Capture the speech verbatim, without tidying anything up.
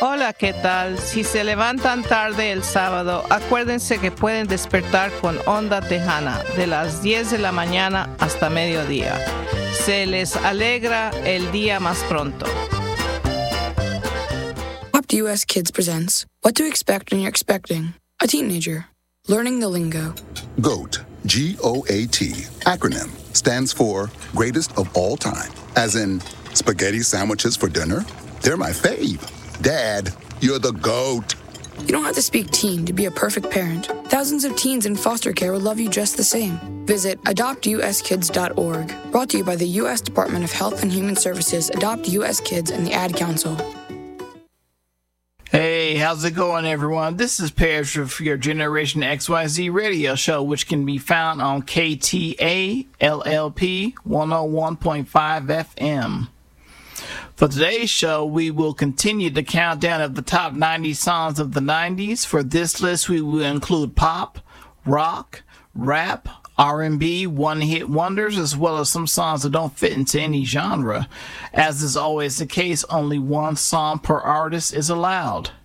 Hola, ¿qué tal? Si se levantan tarde el sábado, acuérdense que pueden despertar con Onda Tejana de las diez de la mañana hasta mediodía. Se les alegra el día más pronto. Adopt U S Kids presents What to Expect When You're Expecting a Teenager. Learning the lingo. GOAT, G O A T, acronym, stands for Greatest of All Time. As in, spaghetti sandwiches for dinner? They're my fave. Dad, you're the GOAT. You don't have to speak teen to be a perfect parent. Thousands of teens in foster care will love you just the same. Visit adopt u s kids dot org. Brought to you by the U S Department of Health and Human Services, Adopt U S Kids, and the Ad Council. Hey, how's it going, everyone? This is Parrish for your Generation X Y Z radio show, which can be found on K T A L L P one oh one point five F M. For today's show, we will continue the countdown of the top ninety songs of the nineties. For this list, we will include pop, rock, rap, R and B, one-hit wonders, as well as some songs that don't fit into any genre. As is always the case, only one song per artist is allowed.